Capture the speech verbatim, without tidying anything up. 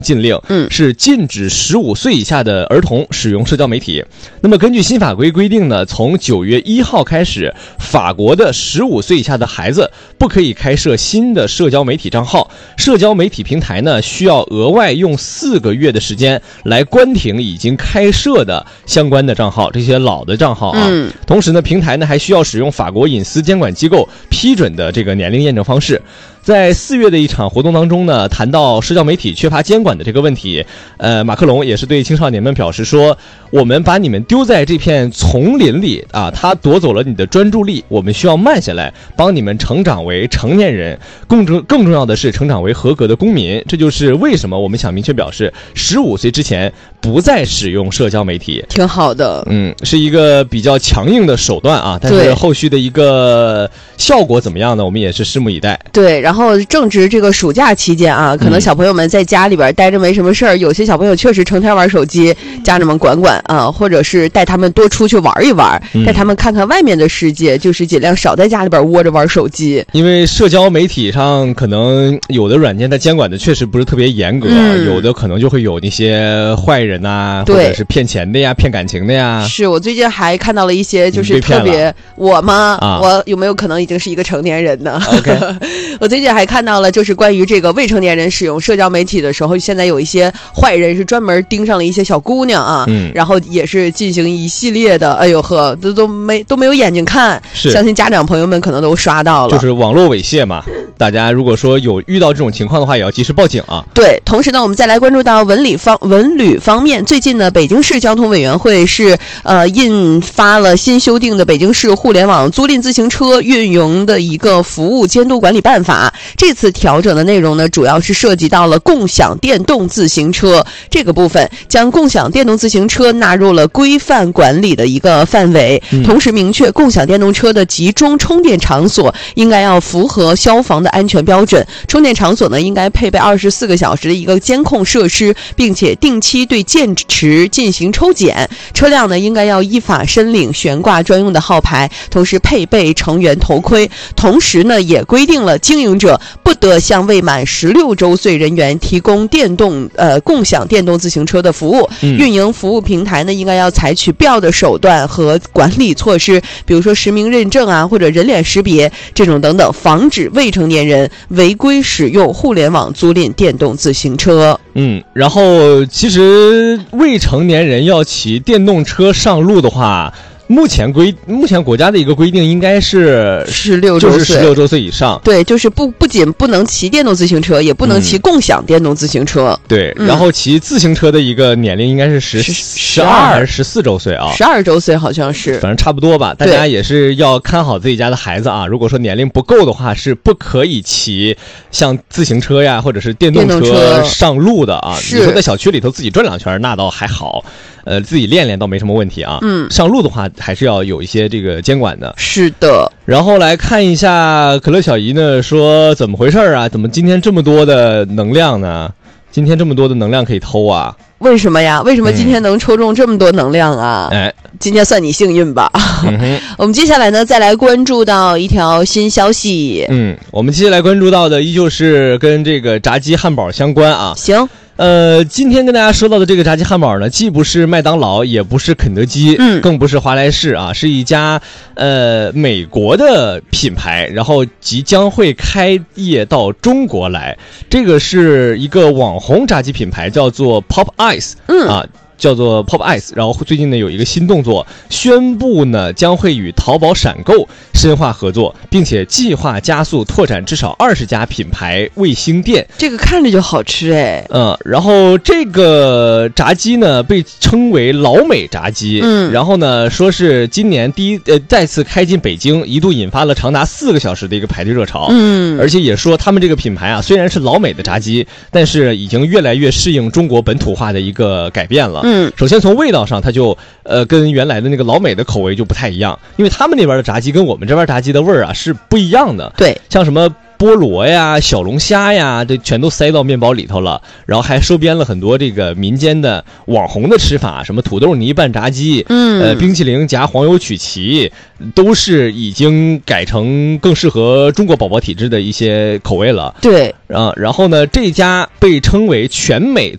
禁令， 嗯， 是禁止十五岁以下的儿童使用社交媒体。那么根据新法规规定呢，从九月一号开始，法国的十五岁以下的孩子不可以开设新的社交媒体账号，社交媒体平台呢需要额外用四个月的时间来关停已经开设的相关的账号，这些老的账号啊。 嗯， 同时呢，平台呢还需要使用法国隐私监管机构批准的这个年龄验证方式。在四月的一场活动当中呢，谈到社交媒体缺乏监管的这个问题，呃，马克龙也是对青少年们表示说，我们把你们丢在这片丛林里啊，他夺走了你的专注力，我们需要慢下来，帮你们成长为成年人，更重更重要的是成长为合格的公民。这就是为什么我们想明确表示，十五岁之前不再使用社交媒体。 挺好的， 嗯，是一个比较强硬的手段啊，但是后续的一个效果怎么样呢？我们也是拭目以待。 对，然后正值这个暑假期间啊，可能小朋友们在家里边待着没什么事儿、嗯，有些小朋友确实成天玩手机，家长们管管啊，或者是带他们多出去玩一玩，嗯、带他们看看外面的世界，就是尽量少在家里边窝着玩手机。 因为社交媒体上可能有的软件它监管的确实不是特别严格，嗯、有的可能就会有那些坏人呐、啊，或者是骗钱的呀、骗感情的呀。 是我最近还看到了一些，就是特别我吗、啊？我有没有可能已经是一个成年人呢 ？OK， 我最近还看到了，就是关于这个未成年人使用社交媒体的时候，现在有一些坏人是专门盯上了一些小姑娘啊， 嗯， 然后也是进行一系列的，哎呦呵，都都没都没有眼睛看， 是， 相信家长朋友们可能都刷到了， 就是网络猥亵嘛。大家如果说有遇到这种情况的话，也要及时报警啊。 对，同时呢，我们再来关注到文旅方文旅方面，最近呢，北京市交通委员会是呃印发了新修订的《北京市互联网租赁自行车运营的一个服务监督管理办法》。这次调整的内容呢，主要是涉及到了共享电动自行车这个部分，将共享电动自行车纳入了规范管理的一个范围， 嗯、 同时明确共享电动车的集中充电场所应该要符合消防的安全标准，充电场所呢应该配备二十四个小时的一个监控设施，并且定期对电池进行抽检，车辆呢应该要依法申领悬挂专用的号牌，同时配备成员头盔，同时呢也规定了经营者不得向未满十六周岁人员提供电动呃共享电动自行车的服务、嗯、运营服务平台呢应该要采取必要的手段和管理措施，比如说实名认证啊，或者人脸识别这种等等，防止未成年人违规使用互联网租赁电动自行车。 嗯，然后其实未成年人要骑电动车上路的话，目前规目前国家的一个规定应该是十六周岁， 就是十六周岁以上。 对，就是不不仅不能骑电动自行车，也不能骑共享电动自行车。 嗯、对、嗯，然后骑自行车的一个年龄应该是十十二还是十四周岁啊？ 十二周岁好像是， 反正差不多吧。大家也是要看好自己家的孩子啊。如果说年龄不够的话，是不可以骑像自行车呀或者是电动车上路的啊。你说在小区里头自己转两圈，那倒还好。呃，自己练练倒没什么问题啊。 嗯， 上路的话还是要有一些这个监管的。 是的。 然后来看一下可乐小姨呢，说怎么回事啊？怎么今天这么多的能量呢？今天这么多的能量可以偷啊？ 为什么呀？为什么今天能抽中这么多能量啊？ 哎、嗯， 今天算你幸运吧。 嗯、 我们接下来呢，再来关注到一条新消息。 嗯，我们接下来关注到的依旧是跟这个炸鸡汉堡相关啊。 行。 呃，今天跟大家说到的这个炸鸡汉堡呢，既不是麦当劳，也不是肯德基， 嗯， 更不是华莱士啊，是一家呃美国的品牌，然后即将会开业到中国来。这个是一个网红炸鸡品牌，叫做 Pop Ice， 嗯啊。叫做 Pop Ice， 然后最近呢有一个新动作，宣布呢将会与淘宝闪购深化合作，并且计划加速拓展至少二十家品牌卫星店。 这个看着就好吃哎。 嗯，然后这个炸鸡呢被称为老美炸鸡， 嗯， 然后呢说是今年第一呃再次开进北京，一度引发了长达四个小时的一个排队热潮。 嗯， 而且也说他们这个品牌啊虽然是老美的炸鸡，但是已经越来越适应中国本土化的一个改变了。 嗯， 首先从味道上，它就呃跟原来的那个老美的口味就不太一样，因为他们那边的炸鸡跟我们这边炸鸡的味儿啊是不一样的。 对， 像什么菠萝呀、小龙虾呀，这全都塞到面包里头了，然后还收编了很多这个民间的网红的吃法，什么土豆泥拌炸鸡， 嗯， 呃，冰淇淋夹黄油曲奇，都是已经改成更适合中国宝宝体质的一些口味了。 对， 啊，然后呢，这家被称为全美